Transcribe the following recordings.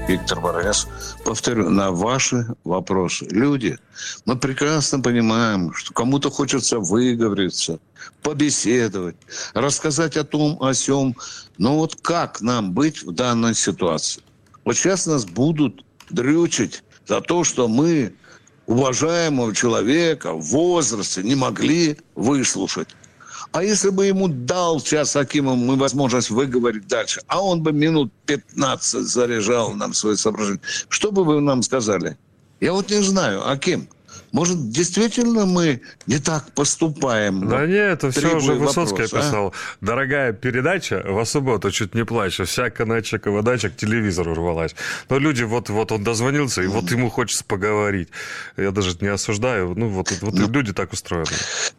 Виктор Баранец. Повторю, на ваши вопросы. Люди, мы прекрасно понимаем, что кому-то хочется выговориться, побеседовать, рассказать о том, о сём. Но вот как нам быть в данной ситуации? Вот сейчас нас будут дрючить за то, что мы уважаемого человека в возрасте не могли выслушать. А если бы ему дал час Акимов мы возможность выговорить дальше, а он бы минут 15 заряжал нам свои соображения, что бы вы нам сказали? Я вот не знаю, Аким, может, действительно мы не так поступаем? Да нет, это все уже Высоцкий писал. А? Дорогая передача, в субботу чуть не плачу, вся каначек и вода к телевизору рвалась. Но люди, вот он дозвонился, и вот ему хочется поговорить. Я даже не осуждаю, люди так устроены.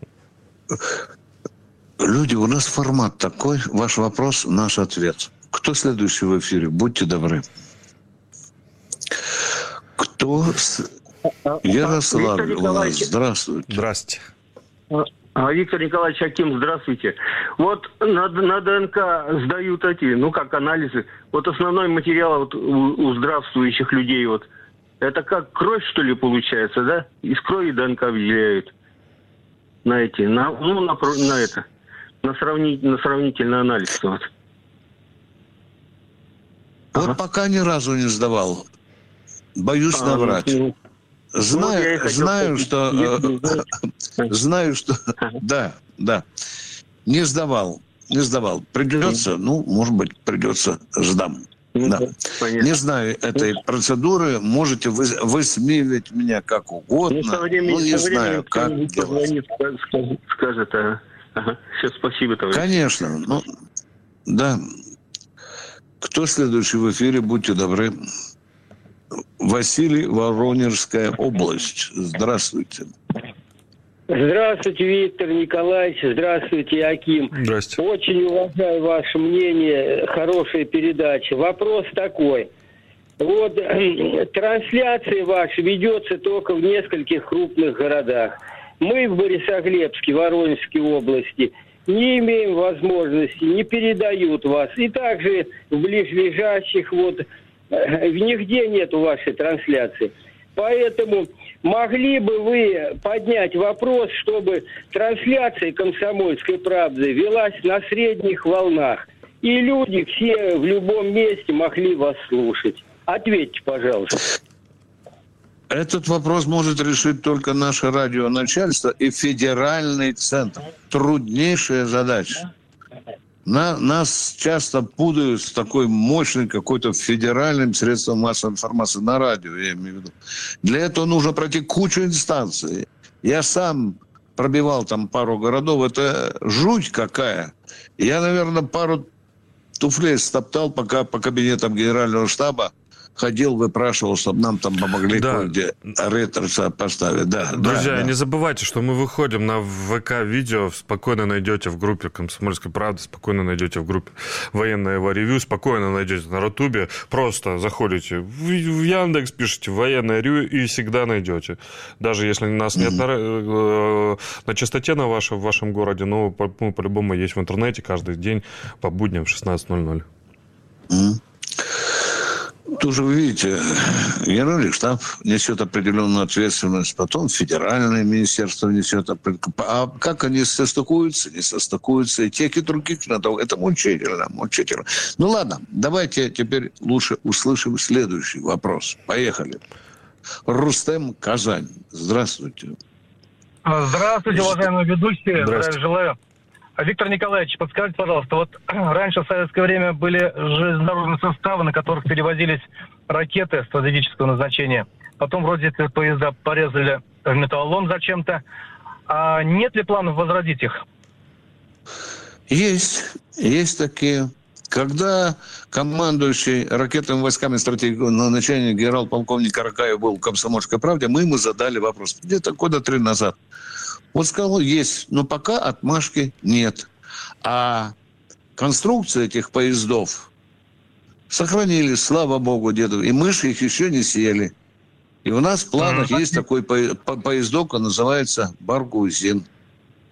Люди, у нас формат такой. Ваш вопрос, наш ответ. Кто следующий в эфире? Будьте добры. Кто? Ярослав, здравствуйте. Здравствуйте. Виктор Николаевич Аким, здравствуйте. Вот на ДНК сдают анализы. Вот основной материал у здравствующих людей, это как кровь, что ли, получается, да? Из крови ДНК выделяют на сравнительный анализ. Пока ни разу не сдавал. Боюсь наврать. Знаю, что... Да. Не сдавал. Придется, может быть, придется, сдам. Да. Не знаю этой процедуры. Можете высмеивать меня как угодно. Не знаю, как делать. Скажет, Все, спасибо, товарищ. Конечно. Да. Кто следующий в эфире? Будьте добры. Василий, Воронежская область. Здравствуйте. Здравствуйте, Виктор Николаевич. Здравствуйте, Аким. Здравствуйте. Очень уважаю ваше мнение. Хорошая передача. Вопрос такой. Вот трансляция ваша ведется только в нескольких крупных городах. Мы в Борисоглебске, Воронежской области, не имеем возможности, не передают вас. И также в ближайших нигде нету вашей трансляции. Поэтому могли бы вы поднять вопрос, чтобы трансляция «Комсомольской правды» велась на средних волнах. И люди все в любом месте могли вас слушать. Ответьте, пожалуйста. Этот вопрос может решить только наше радионачальство и федеральный центр. Труднейшая задача. Нас часто путают с такой мощной какой-то федеральным средством массовой информации на радио, я имею в виду. Для этого нужно пройти кучу инстанций. Я сам пробивал там пару городов. Это жуть какая. Я, наверное, пару туфлей стоптал, пока по кабинетам генерального штаба ходил, выпрашивал, чтобы нам там помогли кое-где ретроса поставить. Друзья, не забывайте, что мы выходим на ВК-видео, спокойно найдете в группе «Комсомольской правды», спокойно найдете в группе «Военное Ревью», спокойно найдете на Рутубе, просто заходите в Яндекс, пишите «Военное Ревью» и всегда найдете. Даже если нас нет на частоте в вашем городе, но мы по-любому есть в интернете каждый день по будням в 16:00. Тоже вы видите, генеральный штаб несет определенную ответственность, потом федеральное министерство несет определенную. А как они состыкуются, не состыкуются, и тех, и других надо. Это мучительно. Ну ладно, давайте теперь лучше услышим следующий вопрос. Поехали. Рустем, Казань. Здравствуйте. Здравствуйте, уважаемые ведущие. Здравия желаю. Виктор Николаевич, подскажите, пожалуйста, раньше в советское время были железнодорожные составы, на которых перевозились ракеты стратегического назначения. Потом вроде эти поезда порезали в металлолом зачем-то. А нет ли планов возродить их? Есть такие. Когда командующий ракетными войсками стратегического назначения генерал-полковник Аракаев был в «Комсомольской правде», мы ему задали вопрос где-то года 3 назад. Он сказал, есть, но пока отмашки нет. А конструкции этих поездов сохранились, слава богу, деду. И мыши их еще не съели. И у нас в планах есть такой поездок, он называется «Баргузин».